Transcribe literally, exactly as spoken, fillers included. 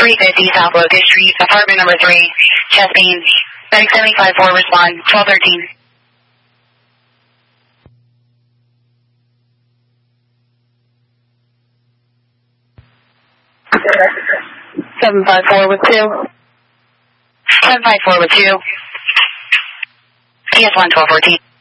three fifty South Locust Street, apartment number three, Chesapeake. Medic seventy-five four, respond, twelve thirteen. seven five four with two. seven five four with two. P S one twelve fourteen.